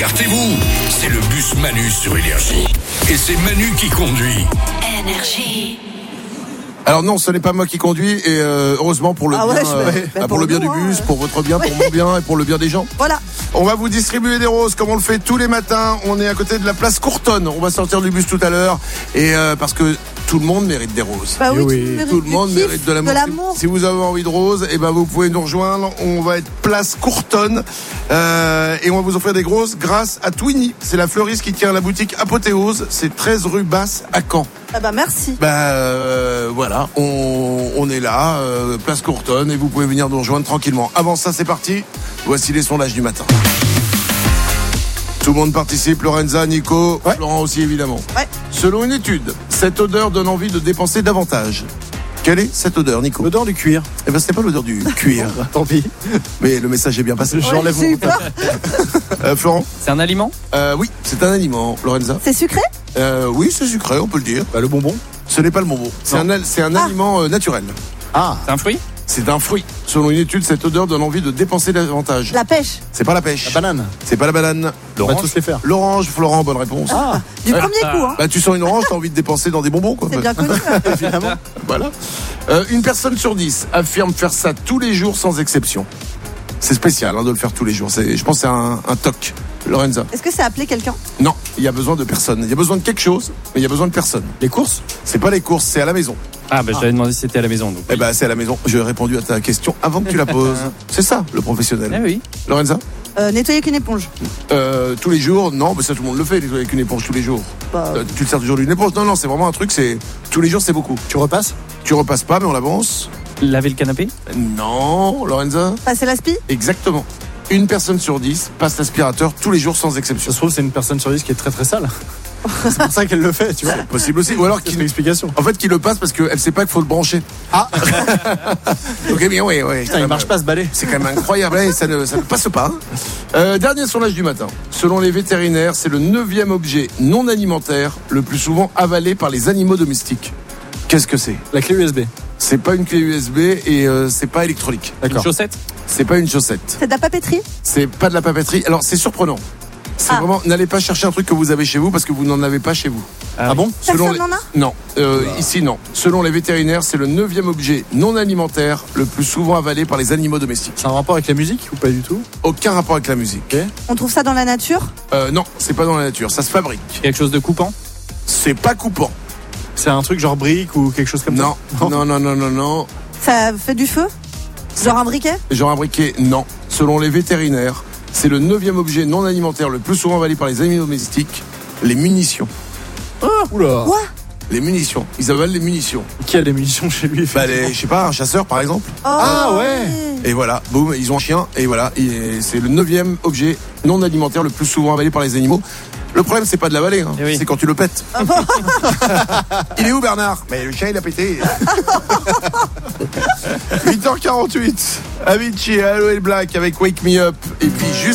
Écartez-vous, c'est le bus Manu sur Énergie. Et c'est Manu qui conduit. Énergie. Alors non, ce n'est pas moi qui conduis et heureusement pour le bien, pour le bien du bus, pour votre bien, pour mon bien et pour le bien des gens. Voilà. On va vous distribuer des roses comme on le fait tous les matins. On est à côté de la place Courtonne. On va sortir du bus tout à l'heure et parce que tout le monde mérite des roses. Bah oui, tout le monde mérite de l'amour. Si vous avez envie de roses, et ben vous pouvez nous rejoindre. On va être place Courtonne et on va vous offrir des roses grâce à Twinny. C'est la fleuriste qui tient la boutique Apothéose. C'est 13 rue Basse à Caen. Ah bah merci. Voilà, on est là, place Courtonne, et vous pouvez venir nous rejoindre tranquillement. Avant ça, c'est parti. Voici les sondages du matin. Tout le monde participe, Lorenza, Nico, Florent aussi évidemment. Ouais. Selon une étude, cette odeur donne envie de dépenser davantage. Quelle est cette odeur, Nico? L'odeur du cuir. Eh ben, ce n'est pas l'odeur du cuir. Tant pis. Mais le message est bien passé. J'enlève j'ai eu peur. Florent? C'est un aliment? Oui, c'est un aliment. Lorenza? C'est sucré? Oui, c'est sucré, on peut le dire. Le bonbon. Ce n'est pas le bonbon. C'est un aliment naturel. Ah. C'est un fruit? C'est un fruit. Selon une étude, cette odeur donne envie de dépenser davantage. La pêche. C'est pas la pêche. La banane. C'est pas la banane. On va tous les faire. L'orange, Florent, bonne réponse. Du premier coup, hein. Bah, tu sens une orange, t'as envie de dépenser dans des bonbons, quoi. C'est bien connu. Évidemment. Voilà. Une personne sur 10 affirme faire ça tous les jours sans exception. C'est spécial de le faire tous les jours. Je pense que c'est un toc. Lorenza? Est-ce que c'est appeler quelqu'un? Non, il y a besoin de personne. Il y a besoin de quelque chose, mais il y a besoin de personne. Les courses? C'est pas les courses, c'est à la maison. J'avais demandé si c'était à la maison. Donc. Eh ben, c'est à la maison. J'ai répondu à ta question avant que tu la poses. C'est ça, le professionnel. Eh oui. Lorenza? Nettoyer avec une éponge. Tous les jours? Non, mais ça tout le monde le fait, nettoyer avec une éponge tous les jours. Tu te sers toujours d'une éponge? Non, c'est vraiment un truc, c'est tous les jours, c'est beaucoup. Tu repasses? Tu repasses pas, mais on l'avance. Laver le canapé? Non, Lorenza? Passer l'aspi? Exactement. Une personne sur 10 passe l'aspirateur tous les jours sans exception. Ça se trouve, c'est une personne sur 10 qui est très très sale. C'est pour ça qu'elle le fait, tu vois. Possible aussi. Ou alors qu'il une explication. En fait, qu'il le passe parce qu'elle sait pas qu'il faut le brancher. Ah. Ok, bien, oui. Putain, il marche pas ce balai. C'est quand même incroyable. Ça ne passe pas. Dernier sondage du matin. Selon les vétérinaires, c'est le 9e objet non alimentaire le plus souvent avalé par les animaux domestiques. Qu'est-ce que c'est? La clé USB. C'est pas une clé USB et c'est pas électronique. Une chaussette? C'est pas une chaussette. C'est de la papeterie? C'est pas de la papeterie. Alors, c'est surprenant. C'est vraiment, n'allez pas chercher un truc que vous avez chez vous parce que vous n'en avez pas chez vous. Ah bon? Personne n'en a? Non, ici non. Selon les vétérinaires, c'est le 9e objet non alimentaire le plus souvent avalé par les animaux domestiques. C'est un rapport avec la musique ou pas du tout? Aucun rapport avec la musique. Okay. On trouve ça dans la nature? Non, c'est pas dans la nature, ça se fabrique. Quelque chose de coupant? C'est pas coupant. C'est un truc genre brique ou quelque chose comme ça? Non. Ça fait du feu? Genre un briquet? Genre un briquet, non. Selon les vétérinaires, c'est le 9e objet non alimentaire le plus souvent avalé par les animaux domestiques, les munitions. Oula. Quoi? Les munitions. Ils avalent les munitions. Qui a des munitions chez lui? Je sais pas, un chasseur par exemple. Ouais. Et voilà, boum, ils ont un chien, et voilà. C'est le 9e objet non alimentaire le plus souvent avalé par les animaux. Le problème, c'est pas de l'avaler, c'est quand tu le pètes. Il est où, Bernard? Mais le chien, il a pété. 8h48. Avicii, Aloe Black avec Wake Me Up. Et puis juste